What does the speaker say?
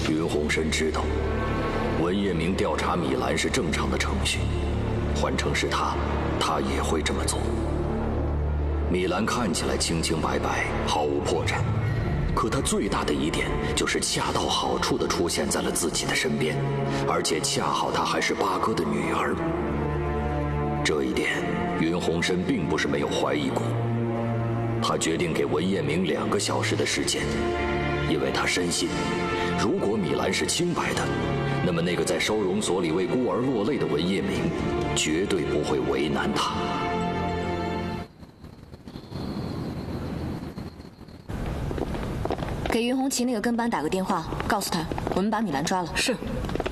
云鸿深知道，文彦明调查米兰是正常的程序，换成是他也会这么做。米兰看起来清清白白，毫无破绽，可他最大的疑点就是恰到好处地出现在了自己的身边，而且恰好她还是八哥的女儿。这一点，云鸿深并不是没有怀疑过。他决定给文彦明2个小时的时间，因为他深信，如果米兰是清白的，那么那个在收容所里为孤儿落泪的文彦明，绝对不会为难他。 给云红旗那个跟班打个电话，告诉他我们把米兰抓了。 是。